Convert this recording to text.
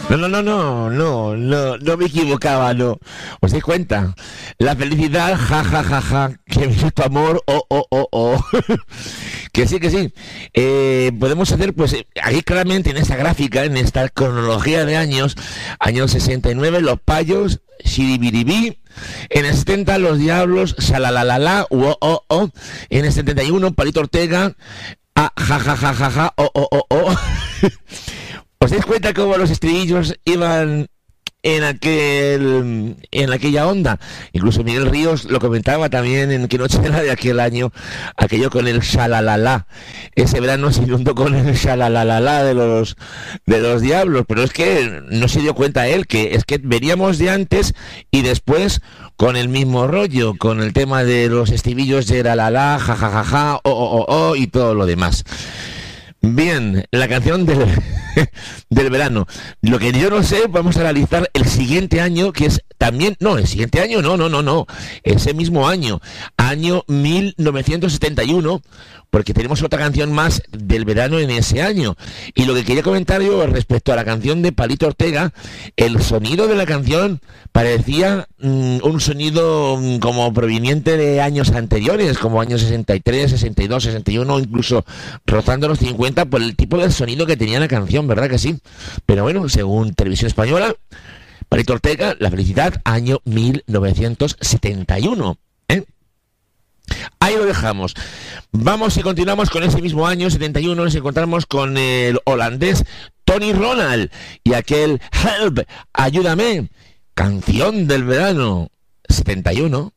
No me equivocaba, no. ¿Os dais cuenta? La felicidad, ja, ja, ja, ja, que vive tu amor, oh, oh, oh, oh. Que sí, que sí. Podemos hacer, pues, aquí claramente en esta gráfica, en esta cronología de años, años 69, los payos, shiribiribí, en el 70, los diablos, shalalalala, oh, oh, oh, en el 71, Palito Ortega, ah, ja, ja, ja, ja, ja, oh, oh, oh, oh. ¿Os dais cuenta cómo los estribillos iban en aquella onda? Incluso Miguel Ríos lo comentaba también en Qué noche era de aquel año, aquello con el shalalala. Ese verano se inundó con el shalalala de los diablos, pero es que no se dio cuenta él, que es que veníamos de antes y después con el mismo rollo, con el tema de los estribillos de la la la, ja ja ja ja, oh oh oh oh y todo lo demás. Bien, la canción del verano. Lo que yo no sé, vamos a analizar el siguiente año, que es también, no, el siguiente año, no, ese mismo año 1971, porque tenemos otra canción más del verano en ese año. Y lo que quería comentar yo respecto a la canción de Palito Ortega, el sonido de la canción parecía un sonido como proveniente de años anteriores, como años 63, 62, 61, incluso rozando los 50, por el tipo de sonido que tenía la canción, ¿verdad que sí? Pero bueno, según Televisión Española, Palito Ortega, La felicidad, año 1971. Ahí lo dejamos. Vamos y continuamos con ese mismo año, 71, nos encontramos con el holandés Tony Ronald y aquel Help, ayúdame, canción del verano, 71.